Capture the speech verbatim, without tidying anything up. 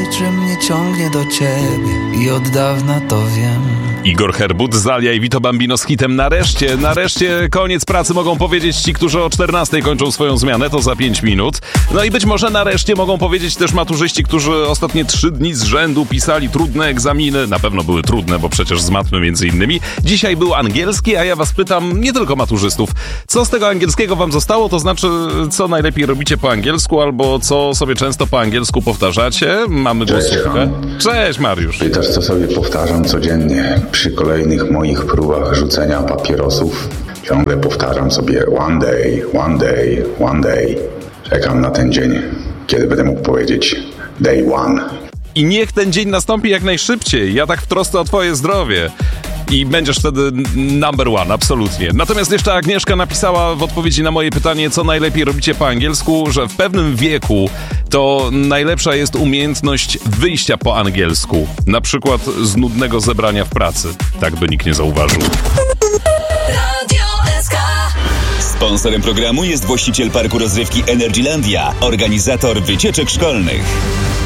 że mnie ciągnie do ciebie i od dawna to wiem. Igor Herbut, Zalia i Vito Bambino z hitem Nareszcie. Nareszcie koniec pracy mogą powiedzieć ci, którzy o czternastej kończą swoją zmianę, to za pięć minut. No i być może nareszcie mogą powiedzieć też maturzyści, którzy ostatnie trzy dni z rzędu pisali trudne egzaminy. Na pewno były trudne, bo przecież z matmy między innymi. Dzisiaj był angielski, a ja was pytam, nie tylko maturzystów, co z tego angielskiego wam zostało? To znaczy, co najlepiej robicie po angielsku, albo co sobie często po angielsku powtarzacie? Mamy głosówkę. Cześć, Mariusz. Pytasz, co sobie powtarzam codziennie przy kolejnych moich próbach rzucenia papierosów. Ciągle powtarzam sobie one day, one day, one day. Czekam na ten dzień, kiedy będę mógł powiedzieć day one. I niech ten dzień nastąpi jak najszybciej. Ja tak w trosce o twoje zdrowie. I będziesz wtedy number one, absolutnie. Natomiast jeszcze Agnieszka napisała w odpowiedzi na moje pytanie, co najlepiej robicie po angielsku, że w pewnym wieku to najlepsza jest umiejętność wyjścia po angielsku. Na przykład z nudnego zebrania w pracy. Tak by nikt nie zauważył. Sponsorem programu jest właściciel parku rozrywki Energylandia, organizator wycieczek szkolnych.